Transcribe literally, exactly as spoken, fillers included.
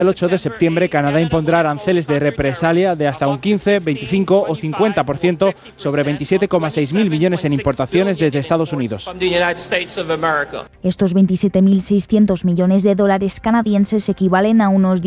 El ocho de septiembre, Canadá impondrá aranceles de represalia de hasta un quince, veinticinco o cincuenta por ciento sobre veintisiete coma seis mil millones en importaciones desde Estados Unidos. Estos veintisiete mil seiscientos millones de dólares canadienses equivalen a unos